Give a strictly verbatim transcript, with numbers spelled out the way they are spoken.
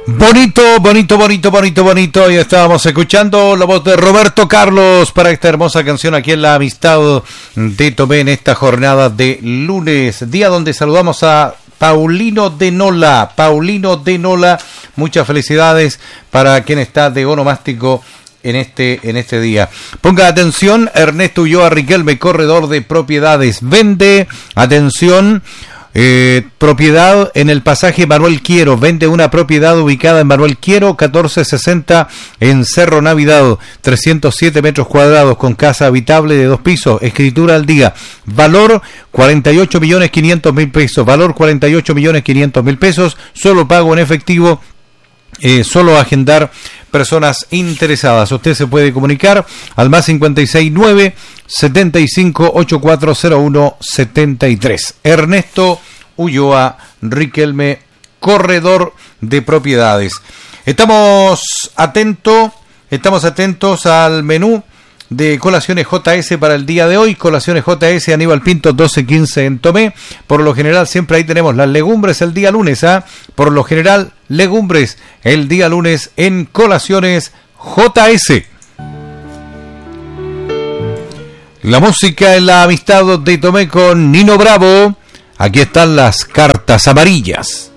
Bonito, bonito, bonito, bonito, bonito. Y estábamos escuchando la voz de Roberto Carlos para esta hermosa canción aquí en La Amistad de Tomé en esta jornada de lunes, día donde saludamos a Paulino de Nola. Paulino de Nola, muchas felicidades para quien está de onomástico en este en este día. Ponga atención, Ernesto Ulloa Riquelme, corredor de propiedades, vende, atención, Eh, propiedad en el pasaje Manuel Quiero, vende una propiedad ubicada en Manuel Quiero, catorce sesenta en Cerro Navidad, trescientos siete metros cuadrados con casa habitable de dos pisos, escritura al día, valor cuarenta y ocho millones quinientos mil pesos, valor cuarenta y ocho millones quinientos mil pesos, solo pago en efectivo, eh, solo agendar personas interesadas. Usted se puede comunicar al más cincuenta y seis nueve setenta y cinco ochenta y cuatro cero uno setenta y tres. Ernesto Ulloa Riquelme, corredor de propiedades. Estamos atentos, estamos atentos al menú de Colaciones J S para el día de hoy. Colaciones J S Aníbal Pinto doce quince en Tomé. Por lo general siempre ahí tenemos las legumbres el día lunes, ¿ah? ¿eh? Por lo general legumbres el día lunes en Colaciones J S. La música en La Amistad de Tomé con Nino Bravo. Aquí están las cartas amarillas.